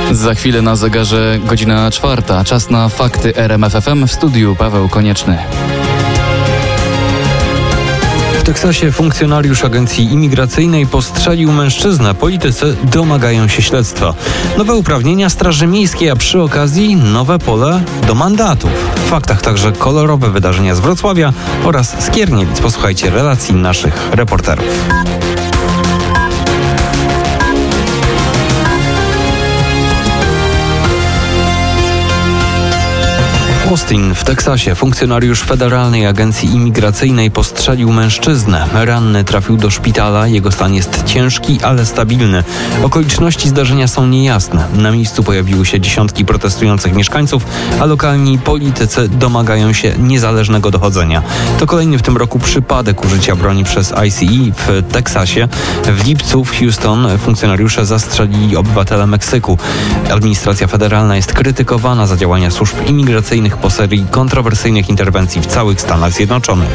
Za chwilę na zegarze godzina 4. Czas na fakty RMF FM. W studiu Paweł Konieczny. W Teksasie funkcjonariusz agencji imigracyjnej postrzelił mężczyznę. Politycy domagają się śledztwa. Nowe uprawnienia Straży Miejskiej, a przy okazji nowe pole do mandatów. W faktach także kolorowe wydarzenia z Wrocławia oraz z Kierniewic. Posłuchajcie relacji naszych reporterów. Austin w Teksasie funkcjonariusz Federalnej Agencji Imigracyjnej postrzelił mężczyznę. Ranny trafił do szpitala. Jego stan jest ciężki, ale stabilny. Okoliczności zdarzenia są niejasne. Na miejscu pojawiły się dziesiątki protestujących mieszkańców, a lokalni politycy domagają się niezależnego dochodzenia. To kolejny w tym roku przypadek użycia broni przez ICE w Teksasie. W lipcu w Houston funkcjonariusze zastrzelili obywatela Meksyku. Administracja federalna jest krytykowana za działania służb imigracyjnych po serii kontrowersyjnych interwencji w całych Stanach Zjednoczonych.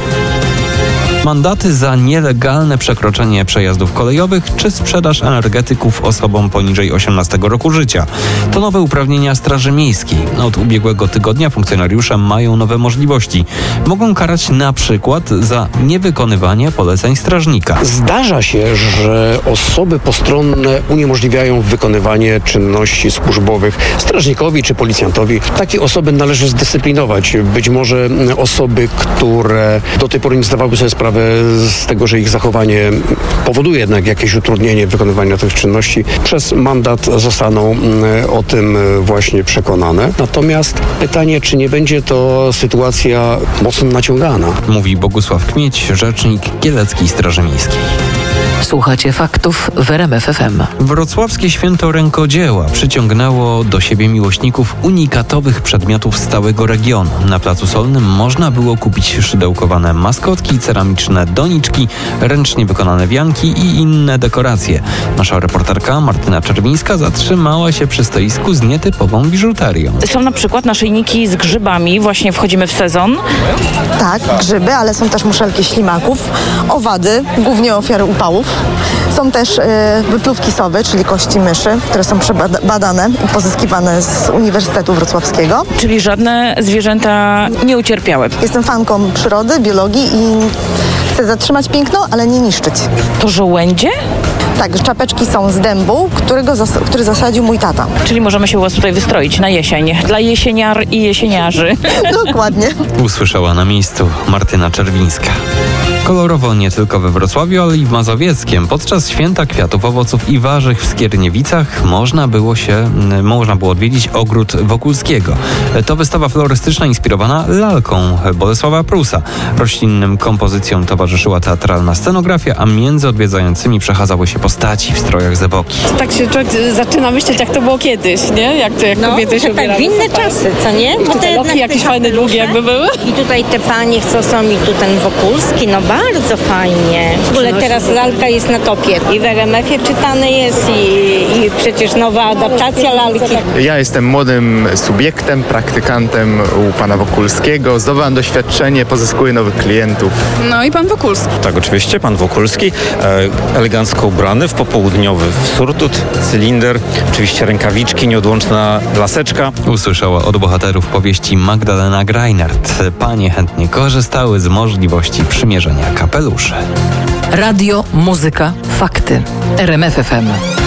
Mandaty za nielegalne przekroczenie przejazdów kolejowych czy sprzedaż energetyków osobom poniżej 18 roku życia. To nowe uprawnienia Straży Miejskiej. Od ubiegłego tygodnia funkcjonariusze mają nowe możliwości. Mogą karać na przykład za niewykonywanie poleceń strażnika. Zdarza się, że osoby postronne uniemożliwiają wykonywanie czynności służbowych strażnikowi czy policjantowi. Takie osoby należy zdyscyplinować. Być może osoby, które do tej pory nie zdawały sobie sprawy z tego, że ich zachowanie powoduje jednak jakieś utrudnienie wykonywania tych czynności, przez mandat zostaną o tym właśnie przekonane. Natomiast pytanie, czy nie będzie to sytuacja mocno naciągana. Mówi Bogusław Kmieć, rzecznik Kieleckiej Straży Miejskiej. Słuchacie faktów w RMF FM. Wrocławskie Święto Rękodzieła przyciągnęło do siebie miłośników unikatowych przedmiotów z całego regionu. Na Placu Solnym można było kupić szydełkowane maskotki, ceramiczne doniczki, ręcznie wykonane wianki i inne dekoracje. Nasza reporterka Martyna Czerwińska zatrzymała się przy stoisku z nietypową biżuterią. Są na przykład naszyjniki z grzybami, właśnie wchodzimy w sezon. Tak, grzyby, ale są też muszelki ślimaków, owady, głównie ofiary upałów. Są też wypluwki sowy, czyli kości myszy, które są przebadane i pozyskiwane z Uniwersytetu Wrocławskiego. Czyli żadne zwierzęta nie ucierpiały. Jestem fanką przyrody, biologii i chcę zatrzymać piękno, ale nie niszczyć. To żołędzie? Tak, czapeczki są z dębu, który zasadził mój tata. Czyli możemy się u was tutaj wystroić na jesień. Dla jesieniar i jesieniarzy. Dokładnie. Usłyszała na miejscu Martyna Czerwińska. Kolorowo nie tylko we Wrocławiu, ale i w Mazowieckiem. Podczas Święta Kwiatów, Owoców i Warzyw w Skierniewicach można było odwiedzić ogród Wokulskiego. To wystawa florystyczna inspirowana lalką Bolesława Prusa. Roślinnym kompozycjom towarzyszyła teatralna scenografia, a między odwiedzającymi przechadzały się postaci w strojach z epoki. Tak się człowiek zaczyna myśleć, jak to było kiedyś, nie? Jak kobiety się ubierały. Tak, w inne czasy, co nie? I te loki jakieś fajne, długie jakby były. I tutaj te panie, co są, i tu ten Wokulski, no bardzo fajnie. W ogóle teraz lalka jest na topie. I w RMF-ie czytane jest i przecież nowa adaptacja lalki. Ja jestem młodym subiektem, praktykantem u pana Wokulskiego. Zdobywam doświadczenie, pozyskuję nowych klientów. No i pan Wokulski. Tak, oczywiście, pan Wokulski, elegancko ubrany w popołudniowy surdut, cylinder, oczywiście rękawiczki, nieodłączna laseczka. Usłyszała od bohaterów powieści Magdalena Greinert. Panie chętnie korzystały z możliwości przymierzenia kapeluszy. Radio, muzyka, fakty. RMF FM.